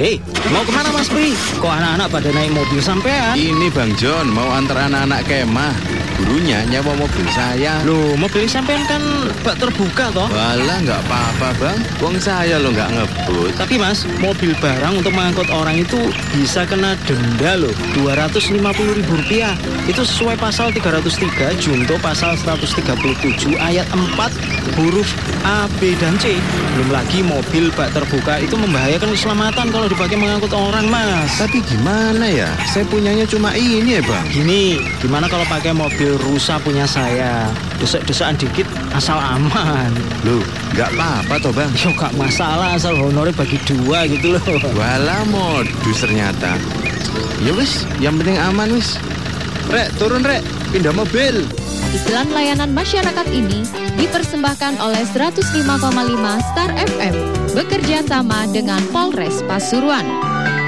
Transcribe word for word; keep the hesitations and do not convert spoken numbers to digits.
Hei, mau kemana Mas Pri? Kok anak-anak pada naik mobil sampean? Ini Bang John mau antar anak-anak kemah. Gurunya nyewa mobil saya. Loh, mobil sampean kan bak terbuka toh? Walah, nggak apa-apa Bang. Wong saya lo nggak ngebut. Tapi Mas, mobil barang untuk mengangkut orang itu bisa kena denda loh, dua ratus lima puluh ribu rupiah. Itu sesuai pasal tiga ratus tiga junto pasal seratus tiga puluh tujuh ayat empat huruf A, B, dan C. Belum lagi mobil bak terbuka itu membahayakan keselamatan kalau dipakai mengangkut orang, Mas. Tapi gimana ya? Saya punyanya cuma ini ya Bang. Gini, gimana kalau pakai mobil rusa punya saya? Desek-desekan dikit asal aman. Loh, nggak apa-apa toh Bang. Yo gak masalah, asal honornya bagi dua gitu loh. Walah, modus ternyata. Ya wis, yang penting aman wis. Rek, turun Rek, pindah mobil. Iklan layanan masyarakat ini dipersembahkan oleh seratus lima koma lima Star F M bekerja sama dengan Polres Pasuruan.